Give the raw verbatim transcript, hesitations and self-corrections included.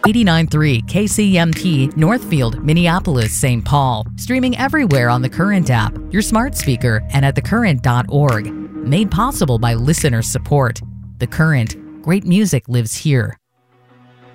eighty-nine point three K C M T, Northfield, Minneapolis, Saint Paul. Streaming everywhere on the Current app, your smart speaker, and at the current dot org. Made possible by listener support. The Current. Great music lives here.